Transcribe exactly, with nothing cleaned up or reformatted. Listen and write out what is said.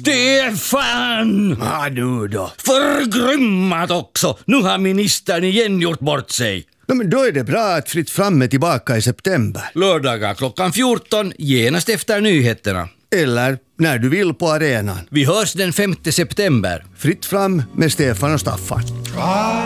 Stefan! Ja, nu då. Förgrymmat också! Nu har ministern igen gjort bort sig. No, men då är det bra att Fritt Fram är tillbaka i september. Lördagar klockan fjorton, genast efter nyheterna. Eller när du vill på arenan. Vi hörs den femte september. Fritt Fram med Stefan och Staffan.